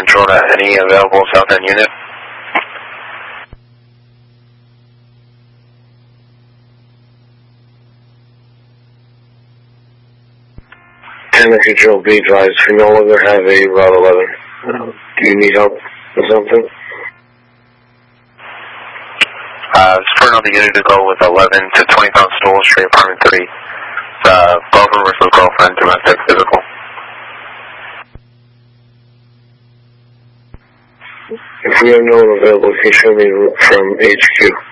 Control to any available South End unit. Control, be advised, we no longer have a Route 11. Do you need help with something? It's for another unit to go with 11 to 20 pound stool, straight apartment 3. Girlfriend versus girlfriend, domestic, physical. If we have no one available, can you show me from HQ?